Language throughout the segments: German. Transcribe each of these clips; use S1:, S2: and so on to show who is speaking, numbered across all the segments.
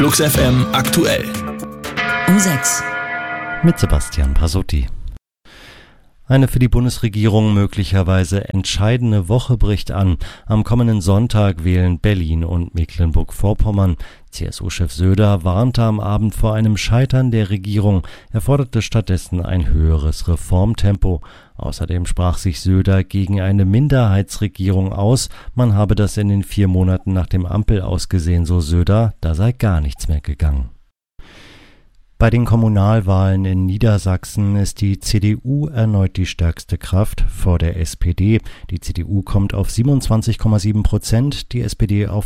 S1: Flux FM aktuell.
S2: Um 6.
S3: Mit Sebastian Pasotti. Eine für die Bundesregierung möglicherweise entscheidende Woche bricht an. Am kommenden Sonntag wählen Berlin und Mecklenburg-Vorpommern. CSU-Chef Söder warnte am Abend vor einem Scheitern der Regierung. Er forderte stattdessen ein höheres Reformtempo. Außerdem sprach sich Söder gegen eine Minderheitsregierung aus. Man habe das in den 4 Monaten nach dem Ampel ausgesehen, so Söder. Da sei gar nichts mehr gegangen. Bei den Kommunalwahlen in Niedersachsen ist die CDU erneut die stärkste Kraft vor der SPD. Die CDU kommt auf 27,7%, die SPD auf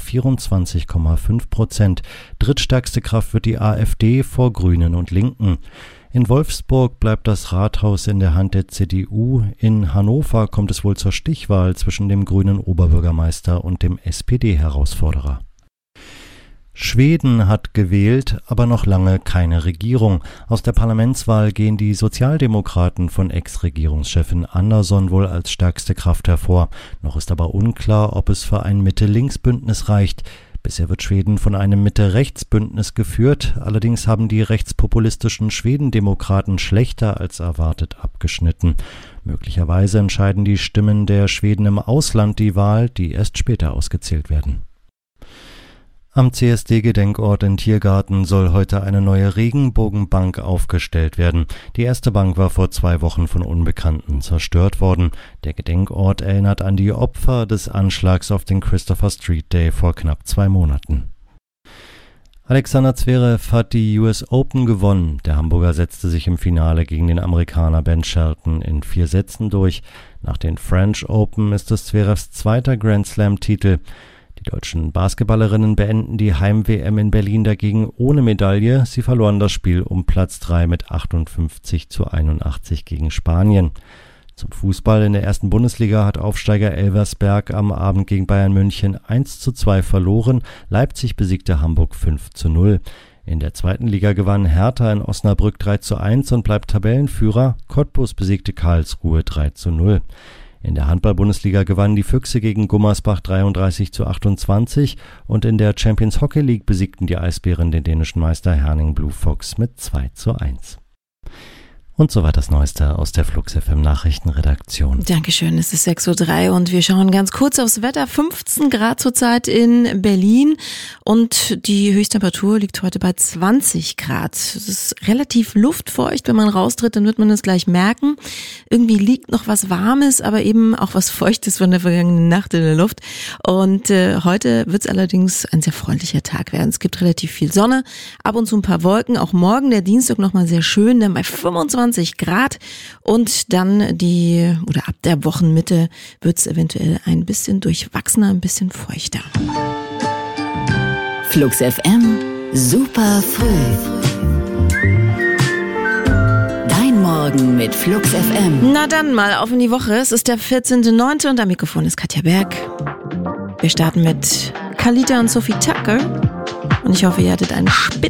S3: 24,5%. Drittstärkste Kraft wird die AfD vor Grünen und Linken. In Wolfsburg bleibt das Rathaus in der Hand der CDU. In Hannover kommt es wohl zur Stichwahl zwischen dem grünen Oberbürgermeister und dem SPD-Herausforderer. Schweden hat gewählt, aber noch lange keine Regierung. Aus der Parlamentswahl gehen die Sozialdemokraten von Ex-Regierungschefin Andersson wohl als stärkste Kraft hervor. Noch ist aber unklar, ob es für ein Mitte-Links-Bündnis reicht. Bisher wird Schweden von einem Mitte-Rechts-Bündnis geführt. Allerdings haben die rechtspopulistischen Schwedendemokraten schlechter als erwartet abgeschnitten. Möglicherweise entscheiden die Stimmen der Schweden im Ausland die Wahl, die erst später ausgezählt werden. Am CSD-Gedenkort in Tiergarten soll heute eine neue Regenbogenbank aufgestellt werden. Die erste Bank war vor 2 Wochen von Unbekannten zerstört worden. Der Gedenkort erinnert an die Opfer des Anschlags auf den Christopher Street Day vor knapp 2 Monaten. Alexander Zverev hat die US Open gewonnen. Der Hamburger setzte sich im Finale gegen den Amerikaner Ben Shelton in 4 Sätzen durch. Nach den French Open ist es Zverevs zweiter Grand Slam-Titel. Die deutschen Basketballerinnen beenden die Heim-WM in Berlin dagegen ohne Medaille. Sie verloren das Spiel um Platz 3 mit 58:81 gegen Spanien. Zum Fußball in der ersten Bundesliga hat Aufsteiger Elversberg am Abend gegen Bayern München 1:2 verloren. Leipzig besiegte Hamburg 5:0. In der zweiten Liga gewann Hertha in Osnabrück 3:1 und bleibt Tabellenführer. Cottbus besiegte Karlsruhe 3:0. In der Handball-Bundesliga gewannen die Füchse gegen Gummersbach 33:28 und in der Champions Hockey League besiegten die Eisbären den dänischen Meister Herning Blue Fox mit 2:1. Und soweit das Neueste aus der Flux FM Nachrichtenredaktion.
S2: Dankeschön, es ist 6:03 Uhr und wir schauen ganz kurz aufs Wetter. 15 Grad zurzeit in Berlin und die Höchsttemperatur liegt heute bei 20 Grad. Es ist relativ luftfeucht, wenn man raustritt, dann wird man es gleich merken. Irgendwie liegt noch was Warmes, aber eben auch was Feuchtes von der vergangenen Nacht in der Luft. Und heute wird es allerdings ein sehr freundlicher Tag werden. Es gibt relativ viel Sonne, ab und zu ein paar Wolken. Auch morgen, der Dienstag, nochmal sehr schön, dann bei 25 Grad und dann ab der Wochenmitte wird es eventuell ein bisschen durchwachsener, ein bisschen feuchter.
S4: Flux FM, super früh. Dein Morgen mit Flux FM.
S2: Na dann mal auf in die Woche. Es ist der 14.09. und am Mikrofon ist Katja Berg. Wir starten mit Khalida und Sophie Tucker und ich hoffe, ihr hattet einen